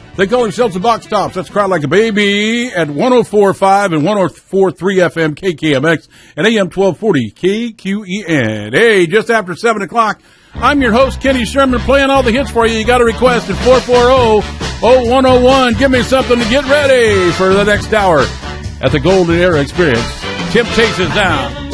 They call themselves the Box Tops. That's Cry Like a Baby at 104.5 and 104.3 FM KKMX and AM 1240 KQEN. Hey, just after 7 o'clock, I'm your host, Kenny Sherman, playing all the hits for you. You got a request at 440-0101. Give me something to get ready for the next hour at the Golden Era Experience. Temptations now.